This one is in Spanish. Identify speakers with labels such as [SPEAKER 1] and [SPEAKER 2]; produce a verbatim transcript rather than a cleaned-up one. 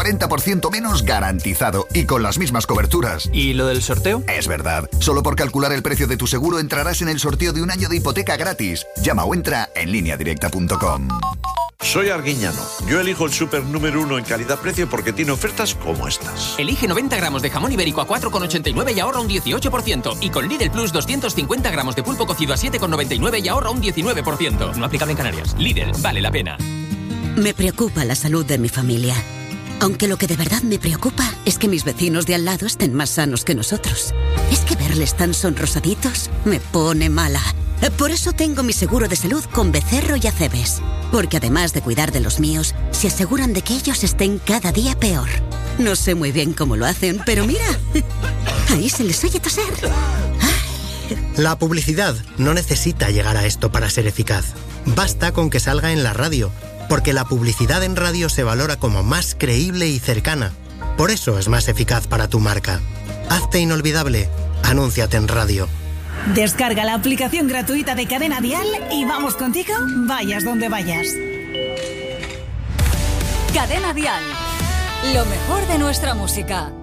[SPEAKER 1] cuarenta por ciento menos garantizado y con las mismas coberturas.
[SPEAKER 2] ¿Y lo del sorteo?
[SPEAKER 1] Es verdad. Solo por calcular el precio de tu seguro entrarás en el sorteo de un año de hipoteca gratis. Llama o entra en línea directa punto com.
[SPEAKER 3] Soy Arguiñano. Yo elijo el súper número uno en calidad-precio porque tiene ofertas como estas.
[SPEAKER 4] Elige noventa gramos de jamón ibérico a cuatro con ochenta y nueve y ahorra un dieciocho por ciento. Y con Lidl Plus doscientos cincuenta gramos de pulpo cocido a siete con noventa y nueve y ahorra un diecinueve por ciento. No aplicable en Canarias. Lidl, vale la pena.
[SPEAKER 5] Me preocupa la salud de mi familia. Aunque lo que de verdad me preocupa es que mis vecinos de al lado estén más sanos que nosotros. Es que verles tan sonrosaditos me pone mala. Por eso tengo mi seguro de salud con Becerro y Acebes. Porque además de cuidar de los míos, se aseguran de que ellos estén cada día peor. No sé muy bien cómo lo hacen, pero mira, ahí se les oye toser.
[SPEAKER 6] La publicidad no necesita llegar a esto para ser eficaz. Basta con que salga en la radio, porque la publicidad en radio se valora como más creíble y cercana. Por eso es más eficaz para tu marca. Hazte inolvidable. Anúnciate en radio.
[SPEAKER 7] Descarga la aplicación gratuita de Cadena Dial y vamos contigo, vayas donde vayas.
[SPEAKER 8] Cadena Dial, lo mejor de nuestra música.